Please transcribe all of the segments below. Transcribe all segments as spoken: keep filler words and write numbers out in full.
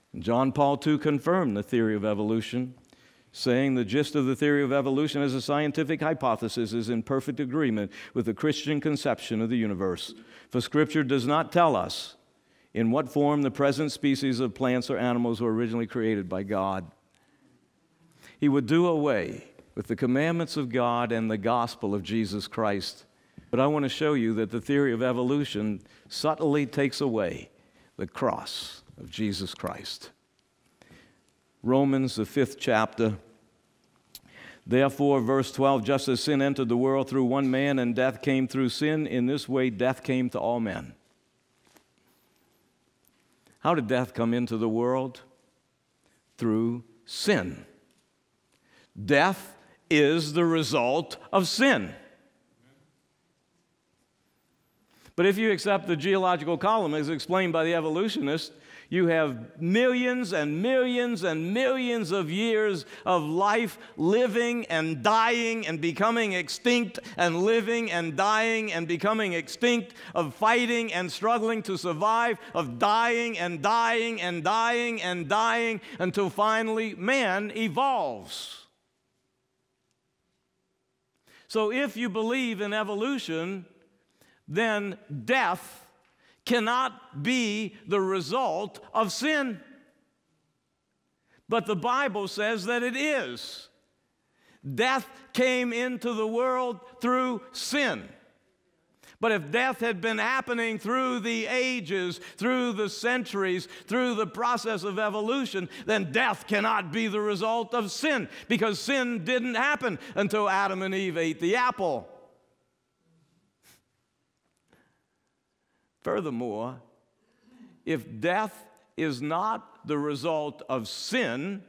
John Paul the Second confirmed the theory of evolution, saying the gist of the theory of evolution as a scientific hypothesis is in perfect agreement with the Christian conception of the universe. For Scripture does not tell us in what form the present species of plants or animals were originally created by God. He would do away with the commandments of God and the gospel of Jesus Christ. But I want to show you that the theory of evolution subtly takes away the cross of Jesus Christ. Romans, the fifth chapter. Therefore, verse twelve, just as sin entered the world through one man and death came through sin, in this way death came to all men. How did death come into the world? Through sin. Death is the result of sin. But if you accept the geological column as explained by the evolutionists, you have millions and millions and millions of years of life living and dying and becoming extinct and living and dying and becoming extinct, of fighting and struggling to survive, of dying and dying and dying and dying until finally man evolves. So if you believe in evolution, then death cannot be the result of sin. But the Bible says that it is. Death came into the world through sin. But if death had been happening through the ages, through the centuries, through the process of evolution, then death cannot be the result of sin, because sin didn't happen until Adam and Eve ate the apple. Furthermore, if death is not the result of sin,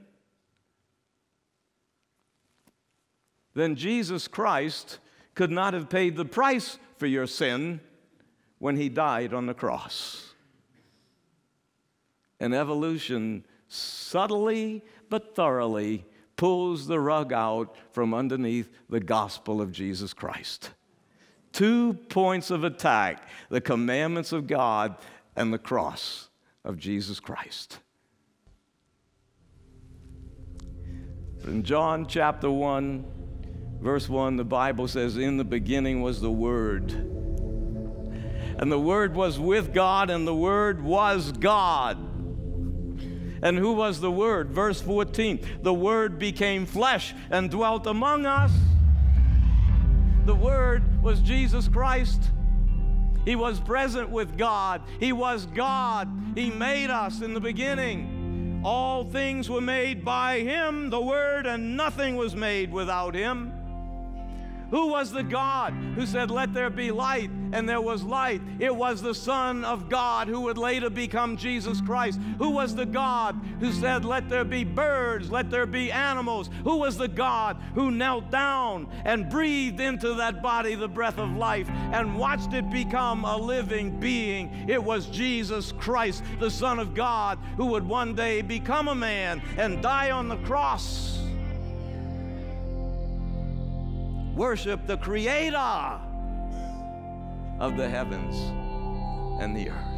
then Jesus Christ could not have paid the price for your sin when he died on the cross. And evolution subtly but thoroughly pulls the rug out from underneath the gospel of Jesus Christ. Two points of attack: the commandments of God and the cross of Jesus Christ. In John chapter one, verse one, the Bible says, "In the beginning was the Word. And the Word was with God, and the Word was God." And who was the Word? Verse fourteen, "The Word became flesh and dwelt among us." The Word was Jesus Christ. He was present with God. He was God. He made us in the beginning. All things were made by Him, the Word, and nothing was made without Him. Who was the God who said, "Let there be light," and there was light? It was the Son of God who would later become Jesus Christ. Who was the God who said, "Let there be birds, let there be animals"? Who was the God who knelt down and breathed into that body the breath of life and watched it become a living being? It was Jesus Christ, the Son of God, who would one day become a man and die on the cross. Worship the Creator of the heavens and the earth.